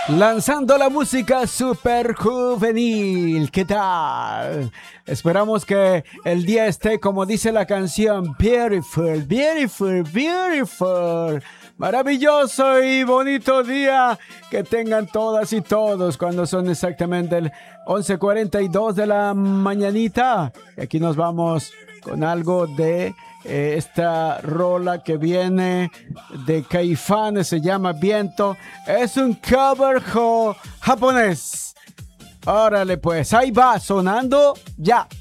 Lanzando la música super juvenil. ¿Qué tal? Esperamos que el día esté como dice la canción. Beautiful, beautiful, beautiful. Maravilloso y bonito día que tengan todas y todos cuando son exactamente el 11:42 de la mañanita. Y aquí nos vamos con algo de esta rola que viene de Caifanes, se llama Viento. Es un cover japonés. Órale pues, ahí va sonando ya.